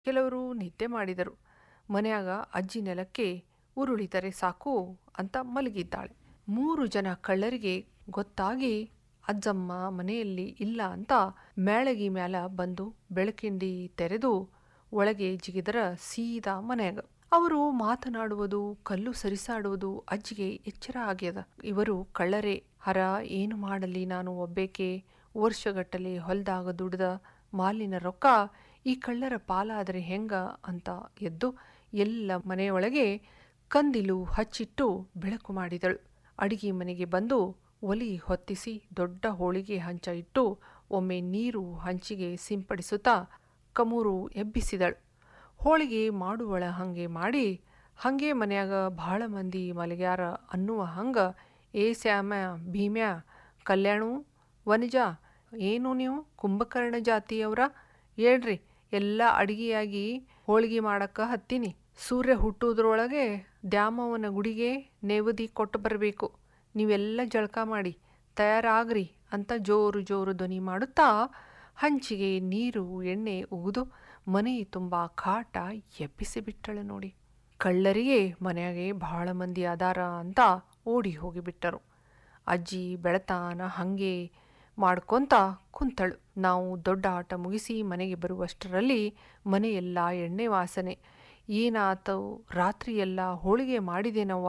ಕೆಲವರು ನಿದ್ದೆ ಮಾಡಿದರು. ಮನ್ಯಾಗ ಅಜ್ಜಿ ನೆಲಕ್ಕೆ ಉರುಳಿದರೆ ಸಾಕು ಅಂತ ಮಲಗಿದ್ದಾಳೆ. 3 ಜನ ಕಳ್ಳರಿಗೆ ಗೊತ್ತಾಗಿ ಅಜ್ಜಮ್ಮ ಮನೆಯಲ್ಲಿ ಇಲ್ಲ ಅಂತ ಮ್ಯಾಳಗಿ ಮ್ಯಾಲ ಬಂದು ಬೆಳಕಿಂಡಿ ತೆರೆದು ಒಳಗೆ ಜಿಗಿದರ ಸೀದಾ ಮನ್ಯಾಗ. ಅವರು ಮಾತನಾಡುವುದು, ಕಲ್ಲು ಸರಿಸಾಡುವುದು ಅಜ್ಜಿಗೆ ಎಚ್ಚರ ಆಗ್ಯದ. ಇವರು ಕಳ್ಳರೇ, ಹರ ಏನು ಮಾಡಲಿ, ನಾನು ಒಬ್ಬೇಕೆ ವರ್ಷಗಟ್ಟಲೆ ಹೊಲ್ದಾಗ ದುಡ್ದ ಮಾಲಿನ ರೊಕ್ಕ ಈ ಕಳ್ಳರ ಪಾಲಾದರೆ ಹೆಂಗ ಅಂತ ಎದ್ದು ಎಲ್ಲ ಮನೆಯೊಳಗೆ ಕಂದಿಲು ಹಚ್ಚಿಟ್ಟು ಬೆಳಕು ಮಾಡಿದಳು. ಅಡಿಗೆ ಮನೆಗೆ ಬಂದು ಒಲಿ ಹೊತ್ತಿಸಿ ದೊಡ್ಡ ಹೋಳಿಗೆ ಹಂಚ ಇಟ್ಟು ಒಮ್ಮೆ ನೀರು ಹಂಚಿಗೆ ಸಿಂಪಡಿಸುತ್ತಾ ಕಮೂರು ಎಬ್ಬಿಸಿದಳು. ಹೋಳಿಗೆ ಮಾಡುವಳ ಹಂಗೆ ಮಾಡಿ, ಹಂಗೆ ಮನ್ಯಾಗ ಭಾಳ ಮಂದಿ ಮಲಗ್ಯಾರ ಅನ್ನುವ ಹಂಗ, ಏ ಸ್ಯಾಮ್ಯ, ಭೀಮ್ಯ, ಕಲ್ಯಾಣು, ವನಜ, ಏನು ನೀವು ಕುಂಭಕರ್ಣ ಜಾತಿಯವರ, ಹೇಳ್ರಿ, ಎಲ್ಲ ಅಡಿಗೆಯಾಗಿ ಹೋಳಿಗೆ ಮಾಡಕ್ಕ ಹತ್ತೀನಿ. ಸೂರ್ಯ ಹುಟ್ಟುವುದ್ರೊಳಗೆ ದ್ಯಾಮವ್ವನ ಗುಡಿಗೆ ನೇವದಿ ಕೊಟ್ಟು ಬರಬೇಕು. ನೀವೆಲ್ಲ ಜಳಕ ಮಾಡಿ ತಯಾರಾಗ್ರಿ ಅಂತ ಜೋರು ಜೋರು ಧ್ವನಿ ಮಾಡುತ್ತಾ ಹಂಚಿಗೆ ನೀರು ಎಣ್ಣೆ ಉಗಿದು ಮನೆ ತುಂಬ ಕಾಟ ಎಬ್ಬಿಸಿಬಿಟ್ಟಳು ನೋಡಿ. ಕಳ್ಳರಿಗೆ ಮನೆಯಾಗೆ ಬಹಳ ಮಂದಿ ಅದಾರ ಅಂತ ಓಡಿ ಹೋಗಿಬಿಟ್ಟರು. ಅಜ್ಜಿ ಬೆಳತಾನ ಹಂಗೆ ಮಾಡ್ಕೊಂತ ಕುಂತಳು. ನಾವು ದೊಡ್ಡ ಆಟ ಮುಗಿಸಿ ಮನೆಗೆ ಬರುವಷ್ಟರಲ್ಲಿ ಮನೆಯೆಲ್ಲ ಎಣ್ಣೆ ವಾಸನೆ. ಏನಾತು, ರಾತ್ರಿಯೆಲ್ಲ ಹೋಳಿಗೆ ಮಾಡಿದೇನವ್ವ,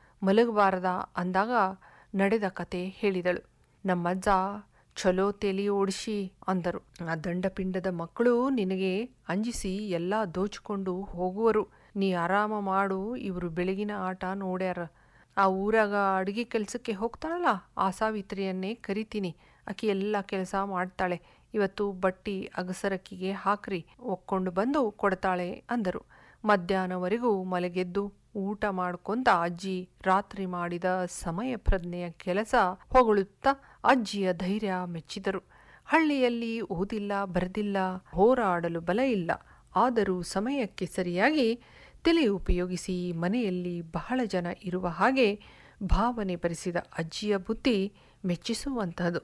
ಮಲಗಬಾರದ ಅಂದಾಗ ನಡೆದ ಕತೆ ಹೇಳಿದಳು. ನಮ್ಮಜ್ಜ ಚಲೋ ತಲಿ ಓಡಿಸಿ ಅಂದರು. ಆ ದಂಡಪಿಂಡದ ಮಕ್ಕಳು ನಿನಗೆ ಅಂಜಿಸಿ ಎಲ್ಲ ದೋಚಿಕೊಂಡು ಹೋಗುವರು. ನೀ ಆರಾಮ ಮಾಡು, ಇವರು ಬೆಳಗಿನ ಆಟ ನೋಡ್ಯಾರ. ಆ ಊರಾಗ ಅಡುಗೆ ಕೆಲಸಕ್ಕೆ ಹೋಗ್ತಾಳಲ್ಲ, ಆ ಸಾವಿತ್ರಿಯನ್ನೇ ಕರಿತೀನಿ. ಆಕಿ ಎಲ್ಲ ಕೆಲಸ ಮಾಡ್ತಾಳೆ. ಇವತ್ತು ಬಟ್ಟಿ ಅಗಸರಕ್ಕಿಗೆ ಹಾಕ್ರಿ, ಒಕ್ಕೊಂಡು ಬಂದು ಕೊಡ್ತಾಳೆ ಅಂದರು. ಮಧ್ಯಾಹ್ನವರೆಗೂ ಮಲಗೆದ್ದು ಊಟ ಮಾಡ್ಕೊಂತ ಅಜ್ಜಿ ರಾತ್ರಿ ಮಾಡಿದ ಸಮಯ ಪ್ರಜ್ಞೆಯ ಕೆಲಸ ಹೊಗಳುತ್ತಾ ಅಜ್ಜಿಯ ಧೈರ್ಯ ಮೆಚ್ಚಿದರು. ಹಳ್ಳಿಯಲ್ಲಿ ಓದಿಲ್ಲ, ಬರೆದಿಲ್ಲ, ಹೋರಾಡಲು ಬಲ ಇಲ್ಲ. ಆದರೂ ಸಮಯಕ್ಕೆ ಸರಿಯಾಗಿ ತಲೆ ಉಪಯೋಗಿಸಿ ಮನೆಯಲ್ಲಿ ಬಹಳ ಜನ ಇರುವ ಹಾಗೆ ಭಾವನೆ ಬರೆಸಿದ ಅಜ್ಜಿಯ ಬುದ್ಧಿ ಮೆಚ್ಚಿಸುವಂತಹದು.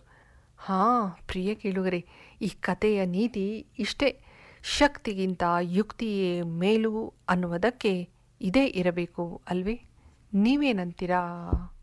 ಪ್ರಿಯ ಕೇಳುಗರೆ, ಈ ಕಥೆಯ ನೀತಿ ಇಷ್ಟೇ. ಶಕ್ತಿಗಿಂತ ಯುಕ್ತಿಯೇ ಮೇಲು ಅನ್ನುವುದಕ್ಕೆ ಇದೇ ಇರಬೇಕು ಅಲ್ವೇ? ನೀವೇನಂತೀರಾ?